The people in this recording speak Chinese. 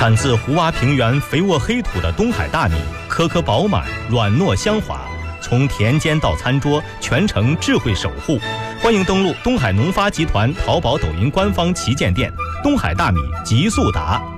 产自胡洼平原肥沃黑土的东海大米，颗颗饱满，软糯香滑，从田间到餐桌，全程智慧守护。欢迎登录东海农发集团淘宝、抖音官方旗舰店，东海大米极速达。